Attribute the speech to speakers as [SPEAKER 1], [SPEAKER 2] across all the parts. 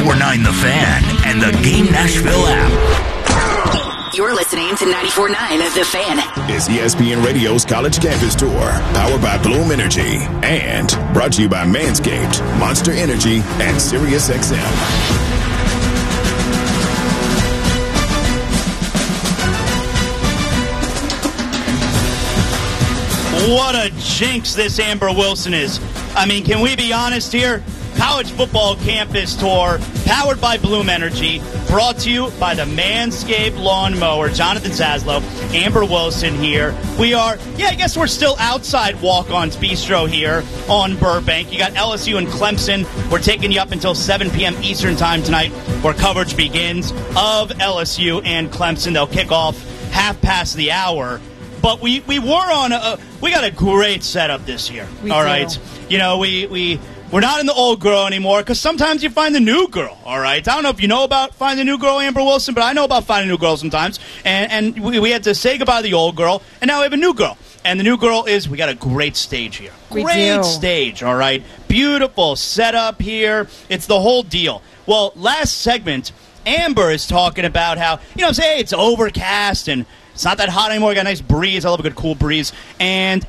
[SPEAKER 1] 94.9 The Fan and the Game Nashville app.
[SPEAKER 2] You're listening to 94.9 The Fan.
[SPEAKER 3] Is ESPN Radio's College Campus Tour, powered by Bloom Energy, and brought to you by Manscaped, Monster Energy, and SiriusXM.
[SPEAKER 4] What a jinx this Amber Wilson is. I mean, can we be honest here? College Football Campus Tour, powered by Bloom Energy, brought to you by the Manscaped Lawnmower. Jonathan Zaslow, Amber Wilson here. We are, I guess we're still outside Walk-On's Bistro here on Burbank. You got LSU and Clemson. We're taking you up until 7 p.m. Eastern Time tonight, where coverage begins of LSU and Clemson. They'll kick off half past the hour. But we were on we got a great setup this year. All right. You know, we're not in the old girl anymore because sometimes you find the new girl. All right. I don't know if you know about finding the new girl, Amber Wilson, but I know about finding a new girl sometimes. And we had to say goodbye to the old girl, and now we have a new girl. And the new girl is, we got a great stage here. Great stage, all right. Beautiful setup here. It's the whole deal. Well, last segment, Amber is talking about how, say it's overcast and it's not that hot anymore. We got a nice breeze. I love a good cool breeze. And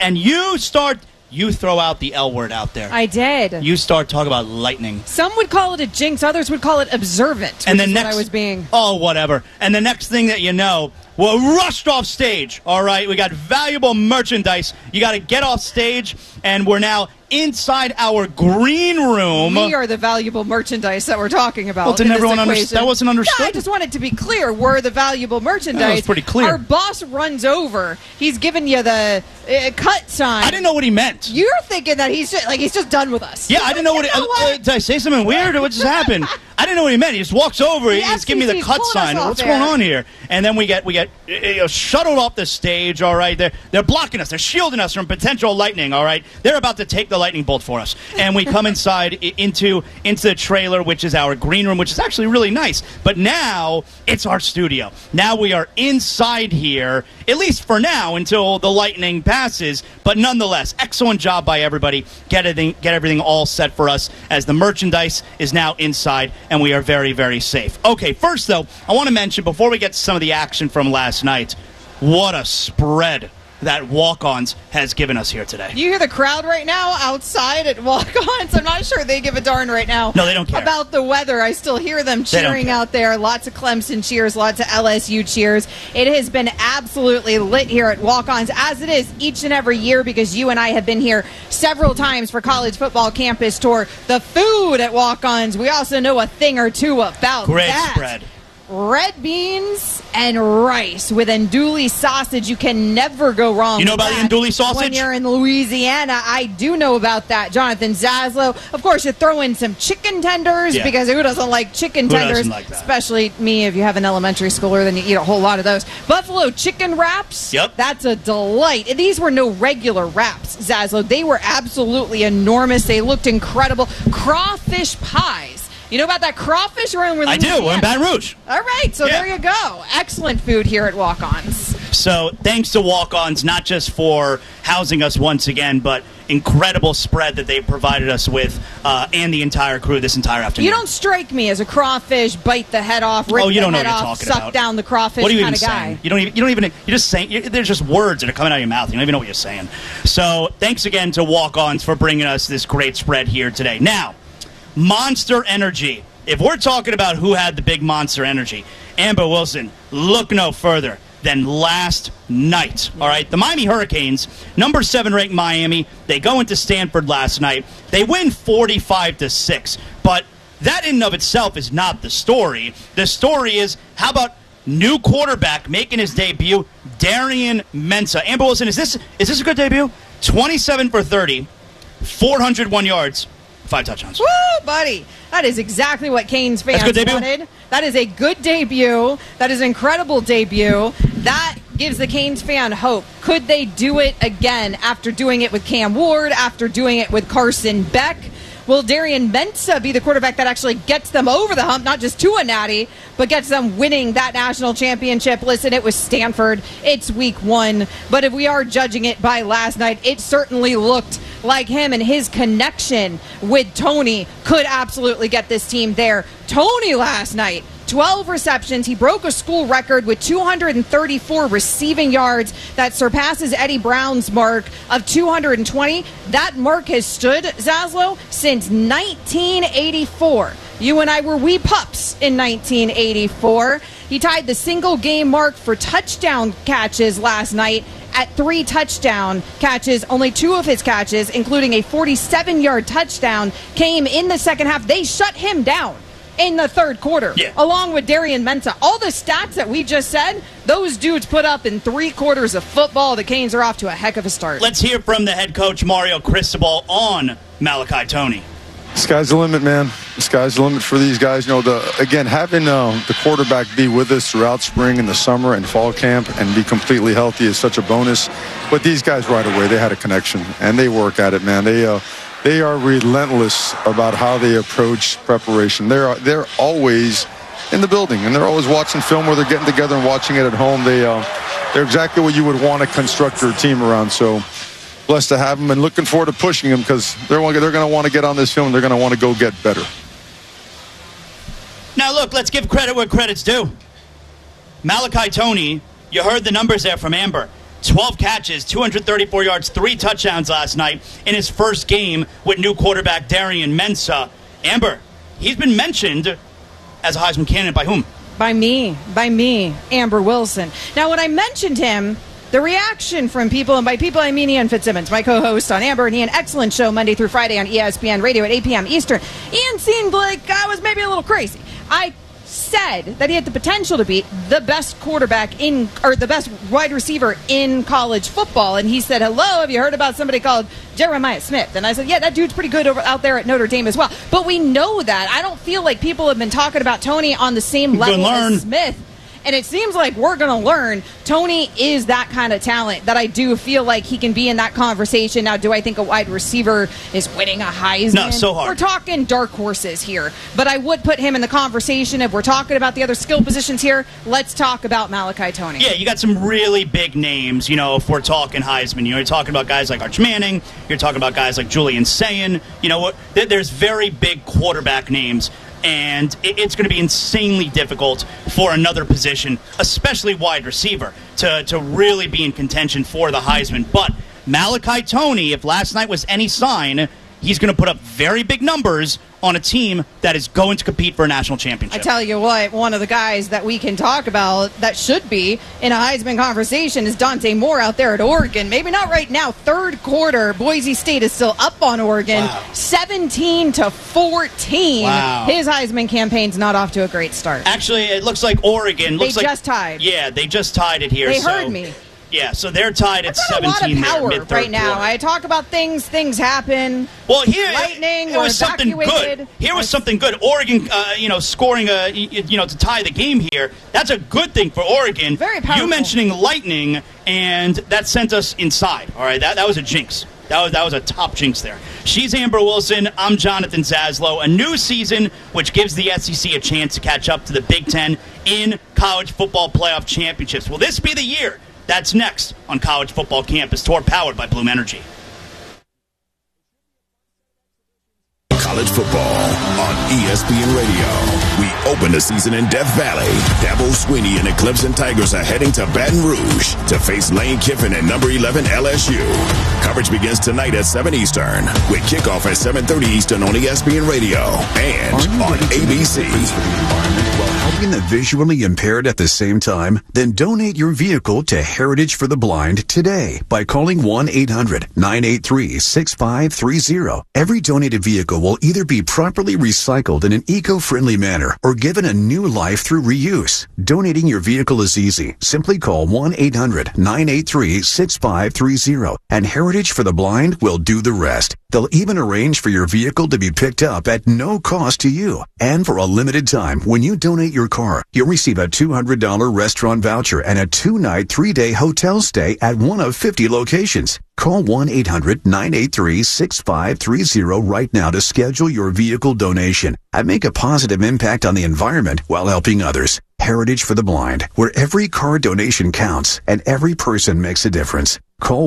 [SPEAKER 4] you throw out the L word out there.
[SPEAKER 5] I did.
[SPEAKER 4] You start talking about lightning.
[SPEAKER 5] Some would call it a jinx. Others would call it observant.
[SPEAKER 4] And the
[SPEAKER 5] next,
[SPEAKER 4] what
[SPEAKER 5] I was being.
[SPEAKER 4] Oh, whatever. And the next thing that you know, we're rushed off stage. All right, we got valuable merchandise. You got to get off stage, and we're now inside our green room.
[SPEAKER 5] We are the valuable merchandise that we're talking about.
[SPEAKER 4] Well, didn't everyone understand? That wasn't understood.
[SPEAKER 5] No, I just wanted to be clear. We're the valuable merchandise.
[SPEAKER 4] That was pretty clear.
[SPEAKER 5] Our boss runs over. He's giving you the cut sign.
[SPEAKER 4] I didn't know what he meant.
[SPEAKER 5] You're thinking that he's just done with us.
[SPEAKER 4] Yeah, I didn't know what. Did I say something weird? What just happened? I didn't know what he meant. He just walks over. He's giving me the cut sign. What's going on here? And then we get shuttled off the stage. All right, they're blocking us. They're shielding us from potential lightning. All right, they're about to take the lightning bolt for us. And we come inside into the trailer, which is our green room, which is actually really nice. But now it's our studio. Now we are inside here, at least for now, until the lightning passes. But nonetheless, excellent job by everybody. Get everything all set for us as the merchandise is now inside, and we are very, very safe. Okay, first, though, I want to mention, before we get to some of the action from last night, what a spread that Walk-Ons has given us here today.
[SPEAKER 5] You hear the crowd right now outside at Walk-Ons? I'm not sure they give a darn right now.
[SPEAKER 4] No, they don't care.
[SPEAKER 5] About the weather. I still hear them cheering out there. Lots of Clemson cheers, lots of LSU cheers. It has been absolutely lit here at Walk-Ons, as it is each and every year, because you and I have been here several times for College Football Campus Tour. The food at Walk-Ons, we also know a thing or two about
[SPEAKER 4] Great
[SPEAKER 5] that.
[SPEAKER 4] spread.
[SPEAKER 5] Red beans and rice with andouille sausage. You can never go wrong.
[SPEAKER 4] You know about the andouille sausage?
[SPEAKER 5] When you're in Louisiana, I do know about that. Jonathan Zaslow. Of course, you throw in some chicken tenders, because who doesn't like chicken tenders?
[SPEAKER 4] Doesn't like that?
[SPEAKER 5] Especially me, if you have an elementary schooler, then you eat a whole lot of those. Buffalo chicken wraps.
[SPEAKER 4] Yep.
[SPEAKER 5] That's a delight. And these were no regular wraps, Zaslow. They were absolutely enormous. They looked incredible. Crawfish pies. You know about that crawfish? We're in Louisiana.
[SPEAKER 4] I do. We're in Baton Rouge.
[SPEAKER 5] All right. So there you go. Excellent food here at Walk-Ons.
[SPEAKER 4] So thanks to Walk-Ons, not just for housing us once again, but incredible spread that they've provided us with, and the entire crew this entire afternoon.
[SPEAKER 5] You don't strike me as a crawfish, bite the head off, rip
[SPEAKER 4] you don't
[SPEAKER 5] the
[SPEAKER 4] know
[SPEAKER 5] head
[SPEAKER 4] what you're
[SPEAKER 5] off,
[SPEAKER 4] talking
[SPEAKER 5] suck
[SPEAKER 4] about.
[SPEAKER 5] down the crawfish
[SPEAKER 4] What are you
[SPEAKER 5] kind
[SPEAKER 4] even
[SPEAKER 5] of guy.
[SPEAKER 4] saying? You don't even. You're just saying. There's just words that are coming out of your mouth. You don't even know what you're saying. So thanks again to Walk-Ons for bringing us this great spread here today. Now, Monster Energy. If we're talking about who had the big Monster Energy, Amber Wilson, look no further than last night. All right, the Miami Hurricanes, number 7 ranked Miami, they go into Stanford last night. They win 45-6, but that in and of itself is not the story. The story is, how about new quarterback making his debut, Darian Mensah. Amber Wilson, is this a good debut? 27 for 30, 401 yards. 5 touchdowns.
[SPEAKER 5] Woo, buddy. That is exactly what Canes fans wanted. That is a good debut. That is an incredible debut. That gives the Canes fan hope. Could they do it again after doing it with Cam Ward, after doing it with Carson Beck? Will Darian Mensah be the quarterback that actually gets them over the hump, not just to a natty, but gets them winning that national championship? Listen, it was Stanford. It's week 1. But if we are judging it by last night, it certainly looked like him and his connection with Tony could absolutely get this team there. Tony last night, 12 receptions. He broke a school record with 234 receiving yards. That surpasses Eddie Brown's mark of 220. That mark has stood, Zaslow, since 1984. You and I were wee pups in 1984. He tied the single game mark for touchdown catches last night at 3 touchdown catches. Only 2 of his catches, including a 47-yard touchdown, came in the second half. They shut him down in the third quarter, along with Darian Mensah. All the stats that we just said, those dudes put up in 3 quarters of football. The Canes are off to a heck of a start.
[SPEAKER 4] Let's hear from the head coach, Mario Cristobal, on Malachi Tony.
[SPEAKER 6] Sky's the limit, man. The sky's the limit for these guys. You know, having the quarterback be with us throughout spring and the summer and fall camp and be completely healthy is such a bonus. But these guys right away, they had a connection, and they work at it, man. They are relentless about how they approach preparation. They're always in the building, and they're always watching film where they're getting together and watching it at home. They're exactly what you would want to construct your team around. So blessed to have them and looking forward to pushing them because they're going to want to get on this film. They're going to want to go get better.
[SPEAKER 4] Now, look, let's give credit where credit's due. Malachi Tony, you heard the numbers there from Amber. 12 catches, 234 yards, 3 touchdowns last night in his first game with new quarterback Darian Mensah. Amber, he's been mentioned as a Heisman candidate by whom?
[SPEAKER 5] By me, Amber Wilson. Now, when I mentioned him, the reaction from people, and by people I mean Ian Fitzsimmons, my co-host on Amber and Ian, excellent show Monday through Friday on ESPN Radio at 8 p.m. Eastern. Ian seemed like I was maybe a little crazy. I said that he had the potential to be the best quarterback or the best wide receiver in college football. And he said, hello, have you heard about somebody called Jeremiah Smith? And I said, yeah, that dude's pretty good out there at Notre Dame as well. But we know that. I don't feel like people have been talking about Tony on the same level as Smith. And it seems like we're going to learn Tony is that kind of talent that I do feel like he can be in that conversation. Now, do I think a wide receiver is winning a Heisman?
[SPEAKER 4] No, so hard.
[SPEAKER 5] We're talking dark horses here. But I would put him in the conversation. If we're talking about the other skill positions here, let's talk about Malachi Tony.
[SPEAKER 4] Yeah, you got some really big names, if we're talking Heisman. You're talking about guys like Arch Manning. You're talking about guys like Julian Sayin. There's very big quarterback names. And it's going to be insanely difficult for another position, especially wide receiver, to really be in contention for the Heisman. But Malachi Tony, if last night was any sign, he's going to put up very big numbers on a team that is going to compete for a national championship.
[SPEAKER 5] I tell you what, one of the guys that we can talk about that should be in a Heisman conversation is Dante Moore out there at Oregon. Maybe not right now. Third quarter, Boise State is still up on Oregon, 17-14.
[SPEAKER 4] Wow.
[SPEAKER 5] His Heisman campaign's not off to a great start.
[SPEAKER 4] Actually, it looks like Oregon.
[SPEAKER 5] They just tied.
[SPEAKER 4] Yeah, they just tied it here.
[SPEAKER 5] They heard me.
[SPEAKER 4] Yeah, so they're tied at 17
[SPEAKER 5] there. A lot of power
[SPEAKER 4] there,
[SPEAKER 5] right now. I talk about things happen.
[SPEAKER 4] Well, here
[SPEAKER 5] lightning.
[SPEAKER 4] It was something good. Here was something good. Oregon, scoring to tie the game here. That's a good thing for Oregon.
[SPEAKER 5] Very powerful.
[SPEAKER 4] You mentioning lightning, and that sent us inside. All right, that was a jinx. That was a top jinx there. She's Amber Wilson. I'm Jonathan Zaslow. A new season, which gives the SEC a chance to catch up to the Big Ten in college football playoff championships. Will this be the year? That's next on College Football Campus Tour, powered by Bloom Energy.
[SPEAKER 3] College football on ESPN Radio. We open the season in Death Valley. Dabo Swinney and the Clemson Tigers are heading to Baton Rouge to face Lane Kiffin and number 11 LSU. Coverage begins tonight at 7 Eastern with kickoff at 7:30 Eastern on ESPN Radio and on ABC.
[SPEAKER 7] Helping the visually impaired at the same time? Then donate your vehicle to Heritage for the Blind today by calling 1-800-983-6530. Every donated vehicle will either be properly recycled in an eco-friendly manner or given a new life through reuse. Donating your vehicle is easy. Simply call 1-800-983-6530 and Heritage for the Blind will do the rest. They'll even arrange for your vehicle to be picked up at no cost to you. And for a limited time, when you donate your car, you'll receive a $200 restaurant voucher and a 2-night, 3-day hotel stay at one of 50 locations. Call 1-800-983-6530 right now to schedule your vehicle donation and make a positive impact on the environment while helping others. Heritage for the Blind, where every car donation counts and every person makes a difference. Call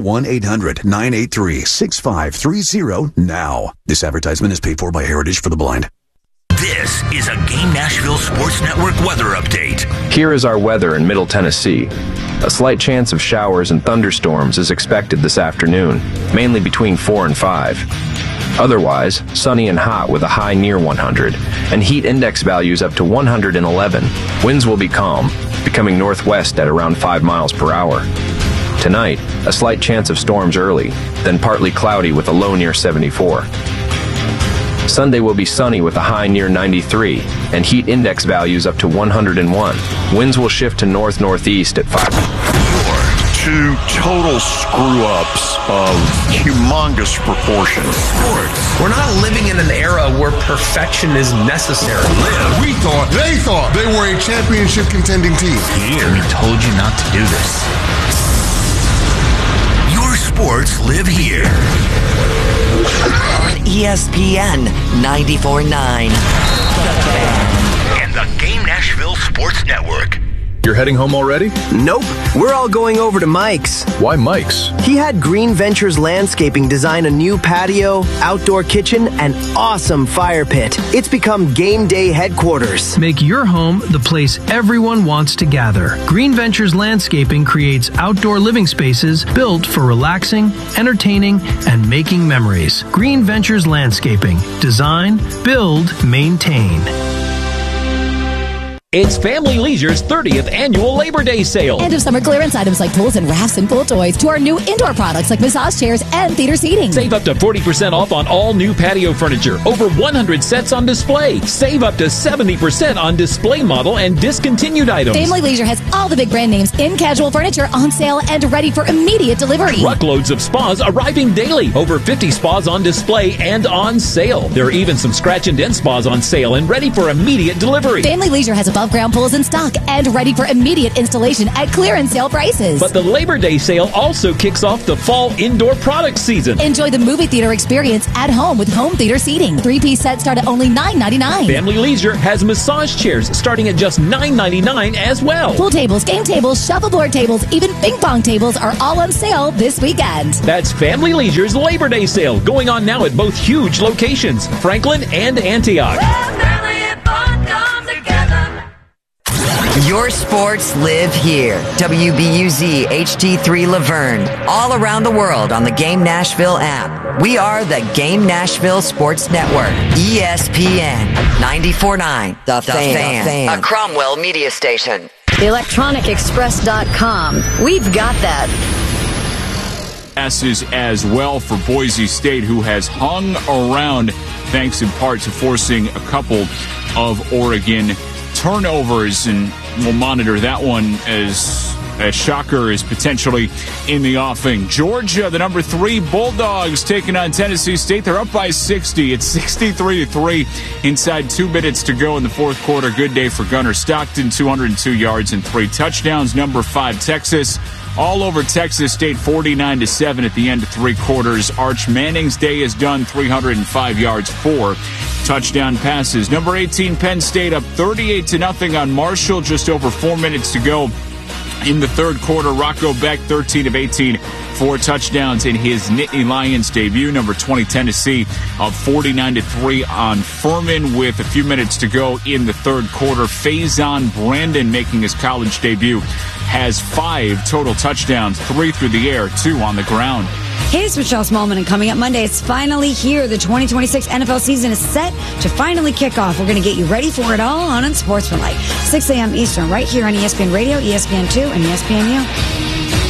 [SPEAKER 7] 1-800-983-6530 now. This advertisement is paid for by Heritage for the Blind.
[SPEAKER 1] This is a Game Nashville Sports Network weather update.
[SPEAKER 8] Here is our weather in Middle Tennessee. A slight chance of showers and thunderstorms is expected this afternoon, mainly between 4 and 5. Otherwise, sunny and hot with a high near 100, and heat index values up to 111. Winds will be calm, becoming northwest at around 5 miles per hour. Tonight, a slight chance of storms early, then partly cloudy with a low near 74. Sunday will be sunny with a high near 93 and heat index values up to 101. Winds will shift to north-northeast at 5.
[SPEAKER 9] Two total screw-ups of humongous proportions.
[SPEAKER 10] Sports. We're not living in an era where perfection is necessary.
[SPEAKER 11] They thought they were a championship contending team.
[SPEAKER 1] Here, we told you not to do this. Your sports live here.
[SPEAKER 12] ESPN 94.9.
[SPEAKER 1] And the Game Nashville Sports Network.
[SPEAKER 13] You're heading home already?
[SPEAKER 14] Nope. We're all going over to Mike's.
[SPEAKER 13] Why Mike's?
[SPEAKER 14] He had Green Ventures Landscaping design a new patio, outdoor kitchen, and awesome fire pit. It's become game day headquarters.
[SPEAKER 15] Make your home the place everyone wants to gather. Green Ventures Landscaping creates outdoor living spaces built for relaxing, entertaining, and making memories. Green Ventures Landscaping. Design, build, maintain.
[SPEAKER 16] It's Family Leisure's 30th annual Labor Day sale.
[SPEAKER 17] End of summer clearance items like tools and rafts and pool toys to our new indoor products like massage chairs and theater seating.
[SPEAKER 16] Save up to 40% off on all new patio furniture. Over 100 sets on display. Save up to 70% on display model and discontinued items.
[SPEAKER 17] Family Leisure has all the big brand names in casual furniture on sale and ready for immediate delivery.
[SPEAKER 16] Truckloads of spas arriving daily. Over 50 spas on display and on sale. There are even some scratch and dent spas on sale and ready for immediate delivery.
[SPEAKER 17] Family Leisure has above ground pools in stock and ready for immediate installation at clearance sale prices.
[SPEAKER 16] But the Labor Day sale also kicks off the fall indoor product season.
[SPEAKER 17] Enjoy the movie theater experience at home with home theater seating. 3-piece sets start at only $9.99.
[SPEAKER 16] Family Leisure has massage chairs starting at just $9.99 as well.
[SPEAKER 17] Pool tables, game tables, shuffleboard tables, even ping pong tables are all on sale this weekend.
[SPEAKER 16] That's Family Leisure's Labor Day sale going on now at both huge locations, Franklin and Antioch.
[SPEAKER 12] Your sports live here. WBUZ HD3 Laverne. All around the world on the Game Nashville app. We are the Game Nashville Sports Network. ESPN 94.9. The Fan. A Cromwell media station.
[SPEAKER 18] ElectronicExpress.com. We've got that.
[SPEAKER 19] Passes as well for Boise State, who has hung around thanks in part to forcing a couple of Oregon turnovers, and we'll monitor that one as a shocker is potentially in the offing. Georgia, the number 3 Bulldogs, taking on Tennessee State. They're up by 60. It's 63-3 inside 2 minutes to go in the fourth quarter. Good day for Gunnar Stockton, 202 yards and 3 touchdowns. Number 5 Texas, all over Texas State, 49-7 at the end of 3 quarters. Arch Manning's day is done, 305 yards, 4 touchdown passes. Number 18 Penn State up 38-0 on Marshall. Just over 4 minutes to go in the third quarter. Rocco Beck, 13 of 18, 4 touchdowns in his Nittany Lions debut. Number 20 Tennessee up 49-3 on Furman with a few minutes to go in the third quarter. Faison Brandon, making his college debut, has 5 total touchdowns, 3 through the air, 2 on the ground.
[SPEAKER 20] Hey, it's Michelle Smallman, and coming up Monday, it's finally here. The 2026 NFL season is set to finally kick off. We're going to get you ready for it all on Unsportsmanlike. 6 a.m. Eastern, right here on ESPN Radio, ESPN2, and ESPNU.